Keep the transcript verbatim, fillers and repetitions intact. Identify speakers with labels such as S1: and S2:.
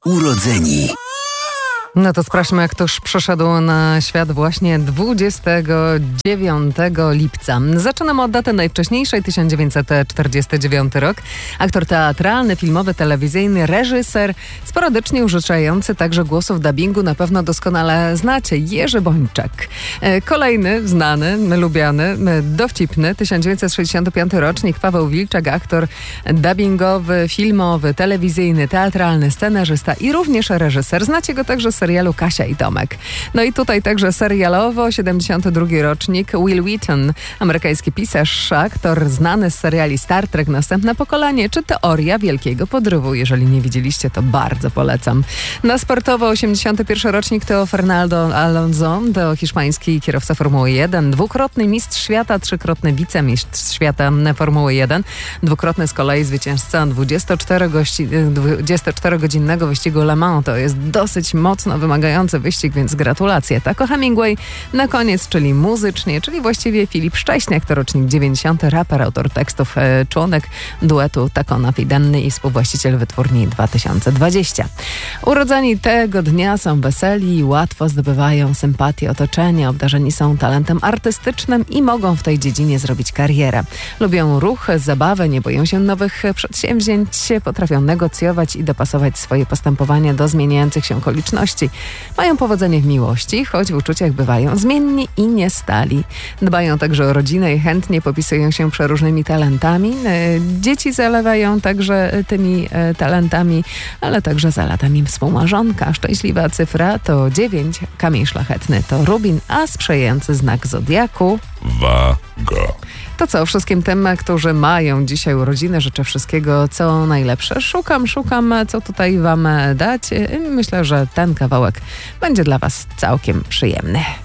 S1: Urodzeni.
S2: No to sprawdźmy, jak toż przyszedł na świat właśnie dwudziestego dziewiątego lipca. Zaczynamy od daty najwcześniejszej, tysiąc dziewięćset czterdziesty dziewiąty rok. Aktor teatralny, filmowy, telewizyjny, reżyser, sporadycznie użyczający także głosów dubbingu, na pewno doskonale znacie, Jerzy Bończak. Kolejny, znany, lubiany, dowcipny, tysiąc dziewięćset sześćdziesiąty piąty rocznik, Paweł Wilczak, aktor dubbingowy, filmowy, telewizyjny, teatralny, scenarzysta i również reżyser. Znacie go także z serialu Kasia i Tomek. No i tutaj także serialowo, siedemdziesiąty drugi rocznik, Will Wheaton, amerykański pisarz, aktor znany z seriali Star Trek, Następne pokolenie, czy Teoria Wielkiego Podrywu. Jeżeli nie widzieliście, to bardzo polecam. Na sportowo osiemdziesiąty pierwszy rocznik to Fernando Alonso, to hiszpański kierowca Formuły jeden, dwukrotny mistrz świata, trzykrotny wicemistrz świata Formuły jeden, dwukrotny z kolei zwycięzca dwudziestoczterogodzinnego wyścigu Le Mans. To jest dosyć mocno wymagający wyścig, więc gratulacje. Taco Hemingway na koniec, czyli muzycznie, czyli właściwie Filip Szcześniak, to rocznik dziewięćdziesiąty, raper, autor tekstów, e, członek duetu Taco na Fidenny i współwłaściciel wytwórni dwa tysiące dwadzieścia. Urodzeni tego dnia są weseli, łatwo zdobywają sympatię otoczenia, obdarzeni są talentem artystycznym i mogą w tej dziedzinie zrobić karierę. Lubią ruch, zabawę, nie boją się nowych przedsięwzięć, potrafią negocjować i dopasować swoje postępowanie do zmieniających się okoliczności. Mają powodzenie w miłości, choć w uczuciach bywają zmienni i niestali. Dbają także o rodzinę i chętnie popisują się przeróżnymi talentami. Dzieci zalewają także tymi talentami, ale także zaletami współmarzonka. Szczęśliwa cyfra to dziewięć, kamień szlachetny to rubin, a sprzyjający znak zodiaku
S3: waga.
S2: To co, wszystkim tym, którzy mają dzisiaj urodziny, życzę wszystkiego, co najlepsze. Szukam, szukam, co tutaj wam dać. Myślę, że ten kawałek będzie dla was całkiem przyjemny.